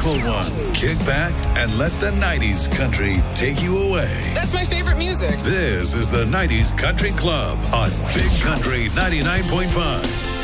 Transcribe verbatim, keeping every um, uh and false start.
pull one, kick back, and let the nineties country take you away. That's my favorite music. This is the nineties Country Club on Big Country ninety-nine point five.